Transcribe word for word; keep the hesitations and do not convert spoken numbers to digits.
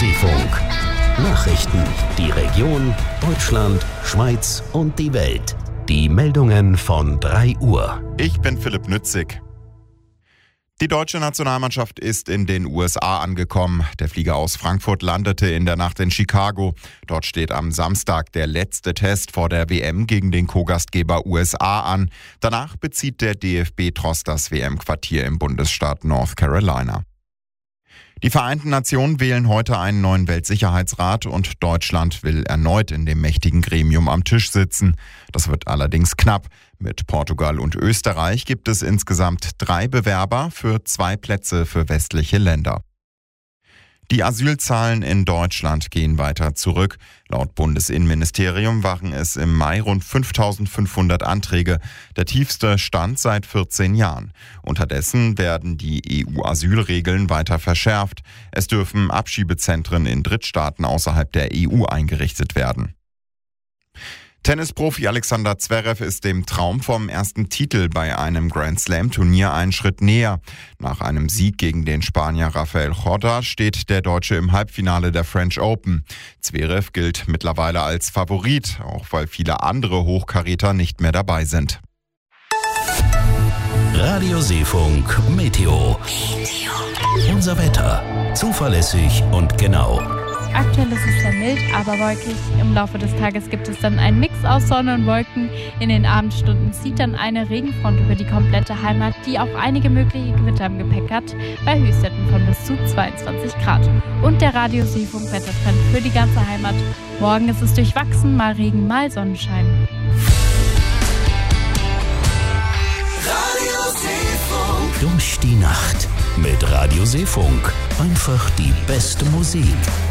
Seefunk. Nachrichten, die Region, Deutschland, Schweiz und die Welt. Die Meldungen von drei Uhr. Ich bin Philipp Nützig. Die deutsche Nationalmannschaft ist in den U S A angekommen. Der Flieger aus Frankfurt landete in der Nacht in Chicago. Dort steht am Samstag der letzte Test vor der W M gegen den Co-Gastgeber U S A an. Danach bezieht der D F B-Tross das W M-Quartier im Bundesstaat North Carolina. Die Vereinten Nationen wählen heute einen neuen Weltsicherheitsrat und Deutschland will erneut in dem mächtigen Gremium am Tisch sitzen. Das wird allerdings knapp. Mit Portugal und Österreich gibt es insgesamt drei Bewerber für zwei Plätze für westliche Länder. Die Asylzahlen in Deutschland gehen weiter zurück. Laut Bundesinnenministerium waren es im Mai rund fünftausendfünfhundert Anträge, der tiefste Stand seit vierzehn Jahren. Unterdessen werden die E U-Asylregeln weiter verschärft. Es dürfen Abschiebezentren in Drittstaaten außerhalb der E U eingerichtet werden. Tennisprofi Alexander Zverev ist dem Traum vom ersten Titel bei einem Grand-Slam-Turnier einen Schritt näher. Nach einem Sieg gegen den Spanier Rafael Corda steht der Deutsche im Halbfinale der French Open. Zverev gilt mittlerweile als Favorit, auch weil viele andere Hochkaräter nicht mehr dabei sind. Radio Seefunk Meteo. Unser Wetter. Zuverlässig und genau. Aktuell ist es sehr mild, aber wolkig. Im Laufe des Tages gibt es dann einen Mix aus Sonne und Wolken. In den Abendstunden zieht dann eine Regenfront über die komplette Heimat, die auch einige mögliche Gewitter im Gepäck hat, bei Höchstwerten von bis zu zweiundzwanzig Grad. Und der Radio Seefunk Wettertrend für die ganze Heimat. Morgen ist es durchwachsen, mal Regen, mal Sonnenschein. Radio Seefunk. Durch die Nacht mit Radio Seefunk. Einfach die beste Musik.